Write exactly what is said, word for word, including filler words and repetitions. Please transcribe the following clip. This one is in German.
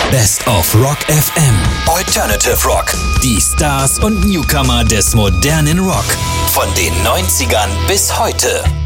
Best of Rock F M. Alternative Rock. Die Stars und Newcomer des modernen Rock. Von den neunzigern bis heute.